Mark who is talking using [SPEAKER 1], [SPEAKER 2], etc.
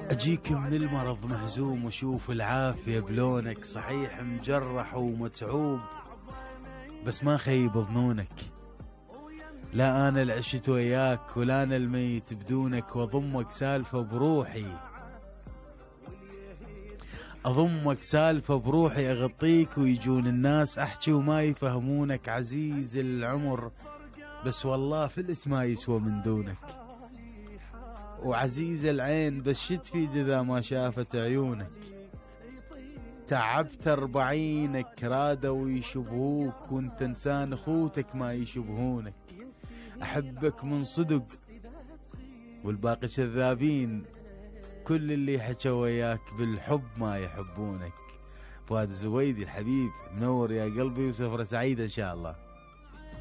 [SPEAKER 1] أجيك من المرض مهزوم وشوف العافية بلونك، صحيح مجرح ومتعوب بس ما خيب ظنونك. لا أنا العشت وياك ولا أنا الميت بدونك، وأضمك سالفة بروحي، أضمك سالفة بروحي أغطيك، ويجون الناس أحكي وما يفهمونك. عزيز العمر بس والله في الاسم ما يسوى من دونك، وعزيز العين بس شد فيد إذا ما شافت عيونك. تعبت 40 رادوا يشبهوك، وانت انسان اخوتك ما يشبهونك. احبك من صدق والباقي كذابين، كل اللي حكى وياك بالحب ما يحبونك. فؤاد الزبيدي الحبيب منور يا قلبي، وسفرة سعيدة ان شاء الله.